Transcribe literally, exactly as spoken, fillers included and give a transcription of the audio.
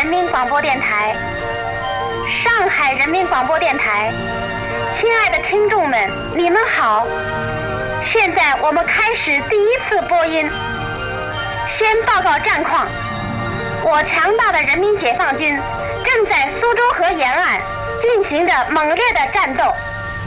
民广播电台，上海人民广播电台，亲爱的听众们，你们好！现在我们开始第一次播音。先报告战况：我强大的人民解放军正在苏州河沿岸进行着猛烈的战斗。